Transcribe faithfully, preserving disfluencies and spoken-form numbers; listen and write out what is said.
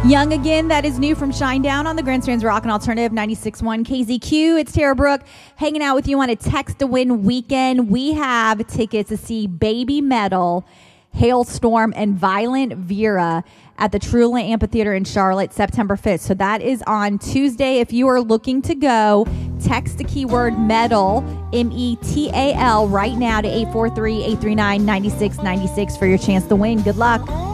Young Again, that is new from Shinedown on the Grandstand's Rock and Alternative ninety-six point one K Z Q. It's Tara Brooke hanging out with you on a Text to Win weekend. We have tickets to see Baby Metal, Hailstorm, and Violent Vera at the Truland Amphitheater in Charlotte, September fifth. So that is on Tuesday. If you are looking to go, text the keyword METAL, M E T A L, right now to eight four three, eight three nine, nine six nine six for your chance to win. Good luck.